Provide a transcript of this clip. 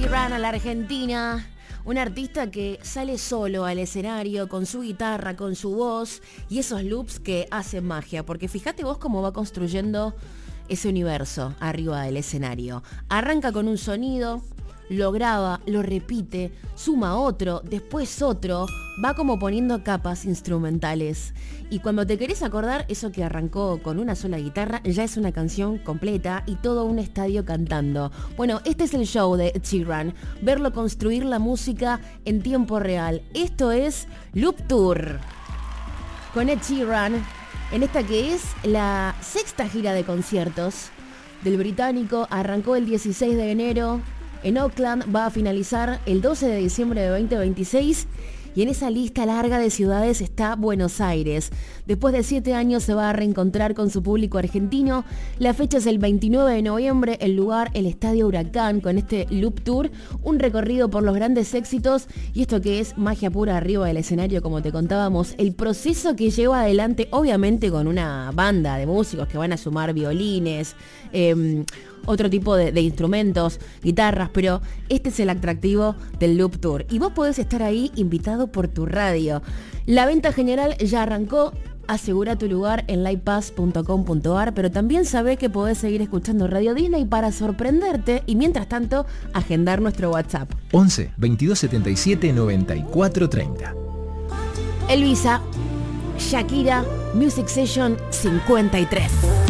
Sheeran a la Argentina. Un artista que sale solo al escenario con su guitarra, con su voz y esos loops que hacen magia. Porque fíjate vos cómo va construyendo ese universo arriba del escenario. Arranca con un sonido, lo graba, lo repite, suma otro, después otro, va como poniendo capas instrumentales. Y cuando te querés acordar, eso que arrancó con una sola guitarra, ya es una canción completa y todo un estadio cantando. Bueno, este es el show de Ed Sheeran, verlo construir la música en tiempo real. Esto es Loop Tour, con Ed Sheeran, en esta que es la sexta gira de conciertos del británico. Arrancó el 16 de enero en Auckland, va a finalizar el 12 de diciembre de 2026 y en esa lista larga de ciudades está Buenos Aires. Después de 7 años se va a reencontrar con su público argentino. La fecha es el 29 de noviembre, el lugar, el Estadio Huracán, con este Loop Tour, un recorrido por los grandes éxitos y esto que es magia pura arriba del escenario, como te contábamos, el proceso que lleva adelante, obviamente con una banda de músicos que van a sumar violines, otro tipo de instrumentos, guitarras, pero este es el atractivo del Loop Tour. Y vos podés estar ahí invitado por tu radio. La venta general ya arrancó. Asegura tu lugar en livepass.com.ar, pero también sabé que podés seguir escuchando Radio Disney para sorprenderte y mientras tanto agendar nuestro WhatsApp 11 22 77 94 30. Elvisa, Shakira, Music Session 53.